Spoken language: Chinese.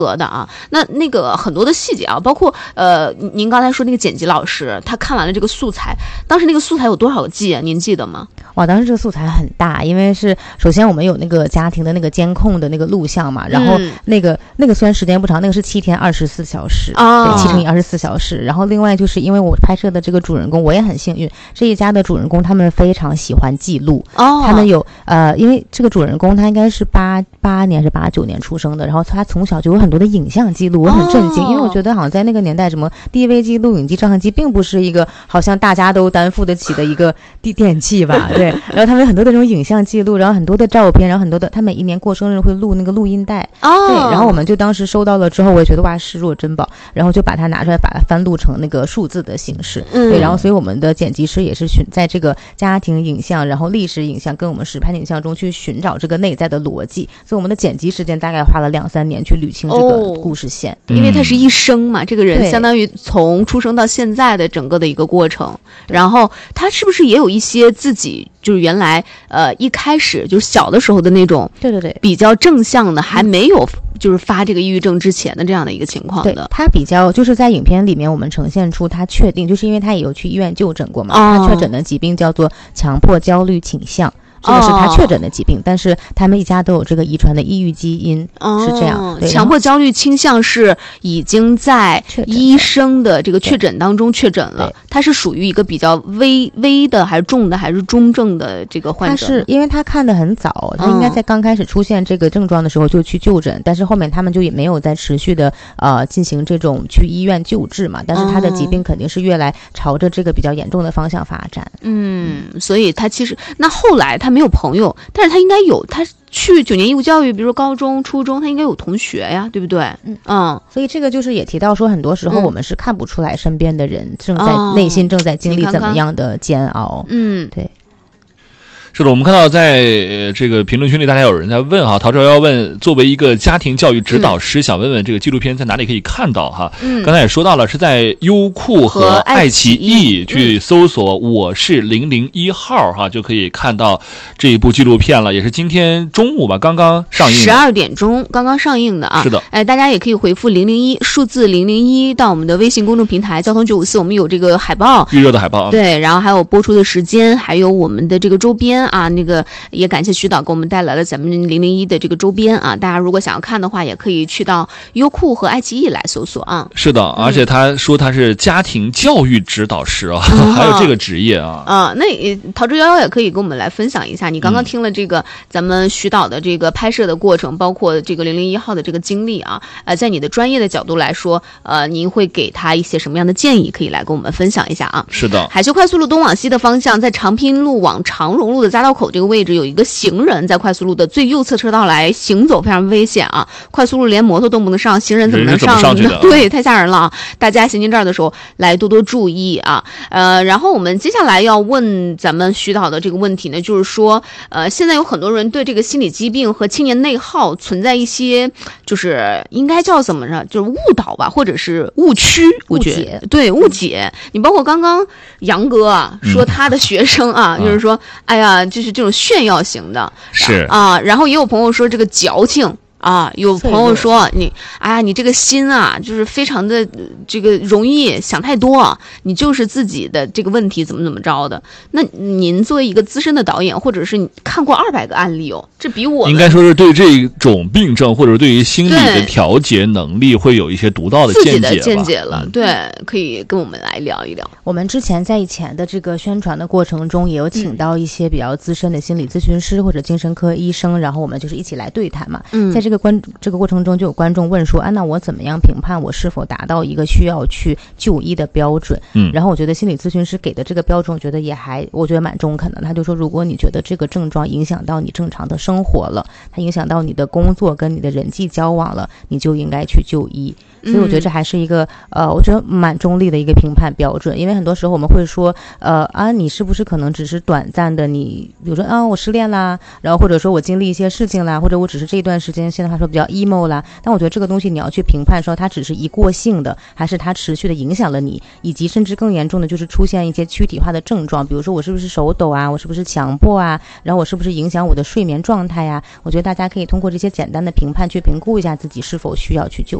的啊，那个很多的细节啊，包括您刚才说那个剪辑老师，他看完了这个素材，当时那个素材有多少 G 啊？您记得吗？ 哇，当时这个素材很大，因为是首先我们有那个家庭的那个监控的那个录像嘛，然后那个虽然时间不长，那个是7天24小时，对，7乘以24小时。然后另外就是因为我拍摄的这个主人公，我也很幸运，这一家的主人公他们非常喜欢记录，他们有因为这个主人公他应该是88年还是89年出生的，然后他从小就有很多的影像记录，我很震惊，因为我觉得好像在那个年代，什么 DV 机、录影机、照相机并不是一个好像大家都担负得起的一个电器吧。对，然后他们有很多的这种影像记录，然后很多的照片，然后很多的，他每一年过生日会录那个录音带。对，然后我们就当时收到了之后，我也觉得哇，视若珍宝，然后就把它拿出来，把它翻录成那个数字的形式。对，然后所以我们的剪辑师也是在这个家庭影像，然后历史影像跟我们实拍影像中去寻找这个内在的逻辑，所以我们的剪辑时间大概花了2-3年去捋清这个故事线。 因为他是一生嘛，这个人相当于从出生到现在的整个的一个过程，然后他是不是也有一些自己就是原来一开始就是小的时候的那种对比较正向的，还没有就是发这个抑郁症之前的这样的一个情况的。 对，他比较就是在影片里面我们呈现出他确定，就是因为他也有去医院就诊过嘛，他确诊的疾病叫做强迫焦虑倾向。这个是他确诊的疾病，但是他们一家都有这个遗传的抑郁基因，是这样。 强迫焦虑倾向是已经在医生的这个确诊当中确诊了，他是属于一个比较微的还是重的还是中症的这个患者？ 他是因为他看得很早，他应该在刚开始出现这个症状的时候就去就诊，但是后面他们就也没有再持续的进行这种去医院救治嘛，但是他的疾病肯定是越来朝着这个比较严重的方向发展。 所以他其实那后来他没有朋友，但是他应该有，他去9年义务教育，比如说高中、初中，他应该有同学呀，对不对？ 所以这个就是也提到说，很多时候我们是看不出来身边的人正在内心正在经历怎么样的煎熬。对。 是的，我们看到在这个评论区里，大家有人在问哈，陶昭问，作为一个家庭教育指导师，想问问这个纪录片在哪里可以看到哈？刚才也说到了，是在优酷和爱奇艺去搜索我是001号哈，就可以看到这一部纪录片了，也是今天中午吧，刚刚上映 ，12点钟刚刚上映的啊。 是的， 大家也可以回复001数字001到我们的微信公众平台交通954，我们有这个海报， 预热的海报， 对，然后还有播出的时间，还有我们的这个周边。那个也感谢徐导给我们带来了咱们001的这个周边啊，大家如果想要看的话，也可以去到优酷和爱奇艺来搜索啊。 是的，而且他说他是家庭教育指导师啊，还有这个职业啊。 那陶喆11也可以跟我们来分享一下，你刚刚听了这个咱们徐导的这个拍摄的过程，包括这个001号的这个经历啊，在你的专业的角度来说，您会给他一些什么样的建议，可以来跟我们分享一下啊？ 是的， 海修快速路东往西的方向，在长滨路往长荣路的匝道口这个位置有一个行人在快速路的最右侧车道来行走，非常危险啊！快速路连摩托都不能上，行人怎么能上去的？ 对，太吓人了啊！大家行进这儿的时候来多多注意啊！然后我们接下来要问咱们徐导的这个问题呢，就是说，现在有很多人对这个心理疾病和青年内耗存在一些，就是应该叫怎么着，就是误导吧，或者是误区，我觉得对误解。你包括刚刚杨哥啊说他的学生啊，就是说，哎呀，就是这种炫耀型的， 是啊，然后也有朋友说这个矫情。有朋友说你，哎呀，你这个心啊，就是非常的这个容易想太多，你就是自己的这个问题怎么着的。那您作为一个资深的导演，或者是你看过200个案例这比我应该说是对这种病症或者对于心理的调节能力会有一些独到的见解吧。 自己的见解了，对，可以跟我们来聊一聊。 我们之前在以前的这个宣传的过程中，也有请到一些比较资深的心理咨询师或者精神科医生，然后我们就是一起来对谈嘛。在这个过程中就有观众问说，那我怎么样评判我是否达到一个需要去就医的标准？然后我觉得心理咨询师给的这个标准，我觉得蛮中肯的。他就说，如果你觉得这个症状影响到你正常的生活了，它影响到你的工作跟你的人际交往了，你就应该去就医。所以我觉得这还是一个我觉得蛮中立的一个评判标准。因为很多时候我们会说你是不是可能只是短暂的，你比如说我失恋啦，然后或者说我经历一些事情啦，或者我只是这一段时间现现在话说比较 emo 啦，但我觉得这个东西你要去评判说它只是一过性的，还是它持续的影响了你，以及甚至更严重的就是出现一些躯体化的症状，比如说我是不是手抖啊，我是不是强迫啊，然后我是不是影响我的睡眠状态呀，我觉得大家可以通过这些简单的评判去评估一下自己是否需要去就